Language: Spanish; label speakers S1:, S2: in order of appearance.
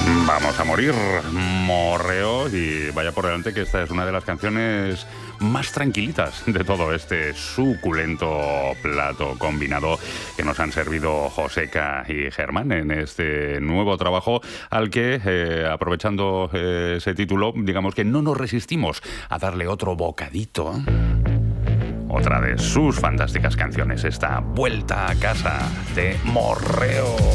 S1: Vamos a morir, morreo, y vaya por delante que esta es una de las canciones más tranquilitas de todo este suculento plato combinado que nos han servido Joseca y Germán en este nuevo trabajo al que, aprovechando ese título, digamos que no nos resistimos a darle otro bocadito. Otra de sus fantásticas canciones, esta Vuelta a casa de Morreo.